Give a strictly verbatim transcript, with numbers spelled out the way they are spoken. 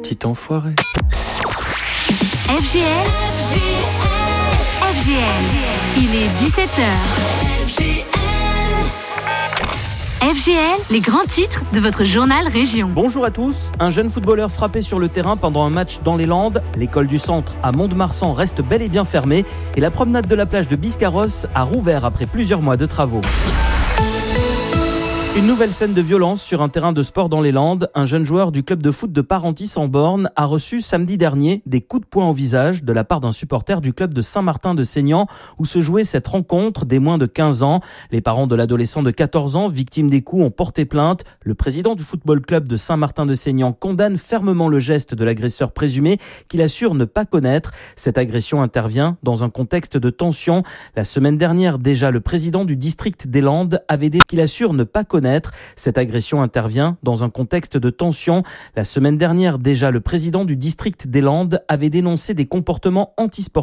petit enfoiré. F G L, F G L, il est dix-sept heures. F G L, F G L, les grands titres de votre journal Région. Bonjour à tous. Un jeune footballeur frappé sur le terrain pendant un match dans les Landes. L'école du centre à Mont-de-Marsan reste bel et bien fermée. Et la promenade de la plage de Biscarrosse a rouvert après plusieurs mois de travaux. Une nouvelle scène de violence sur un terrain de sport dans les Landes. Un jeune joueur du club de foot de Parentis-en-Born a reçu samedi dernier des coups de poing au visage de la part d'un supporter du club de Saint-Martin-de-Seignan où se jouait cette rencontre des moins de quinze ans. Les parents de l'adolescent de quatorze ans, victime des coups, ont porté plainte. Le président du football club de Saint-Martin-de-Seignan condamne fermement le geste de l'agresseur présumé qu'il assure ne pas connaître. Cette agression intervient dans un contexte de tension. La semaine dernière, déjà, le président du district des Landes avait dit qu'il assure ne pas connaître. Cette agression intervient dans un contexte de tension. La semaine dernière, déjà, le président du district des Landes avait dénoncé des comportements antisportifs